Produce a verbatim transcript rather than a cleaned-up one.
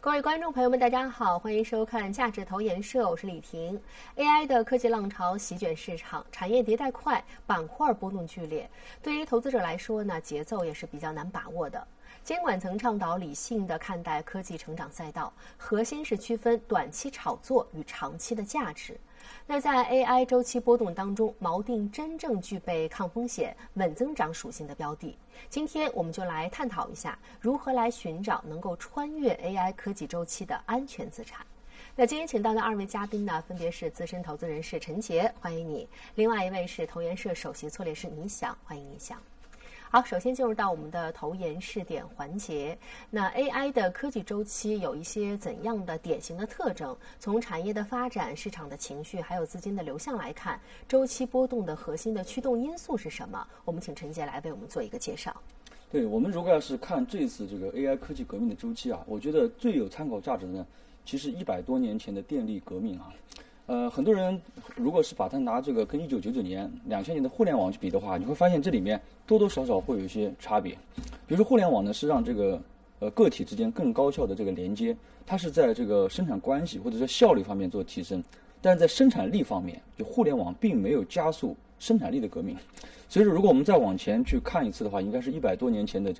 各位观众朋友们，大家好，欢迎收看价值投研社，我是李婷。A I 的科技浪潮席卷市场，产业迭代快，板块波动剧烈。对于投资者来说呢，节奏也是比较难把握的。监管层倡导理性的看待科技成长赛道，核心是区分短期炒作与长期的价值。那在 A I 周期波动当中，锚定真正具备抗风险、稳增长属性的标的。今天我们就来探讨一下，如何来寻找能够穿越 A I 科技周期的安全资产。那今天请到的二位嘉宾呢，分别是资深投资人士陈杰，欢迎你；另外一位是投研社首席策略师倪想，欢迎倪想。好，首先进入到我们的投研试点环节。那 A I 的科技周期有一些怎样的典型的特征？从产业的发展、市场的情绪，还有资金的流向来看，周期波动的核心的驱动因素是什么？我们请陈杰来为我们做一个介绍。 对，我们如果要是看这次这个 A I 科技革命的周期啊，我觉得最有参考价值的呢，其实一百多年前的电力革命啊。呃，很多人如果是把它拿这个跟一九九九年、两千年的互联网去比的话，你会发现这里面多多少少会有一些差别。比如说，互联网呢是让这个呃个体之间更高效的这个连接，它是在这个生产关系或者说效率方面做提升，但是在生产力方面，就互联网并没有加速生产力的革命。所以说，如果我们再往前去看一次的话，应该是一百多年前的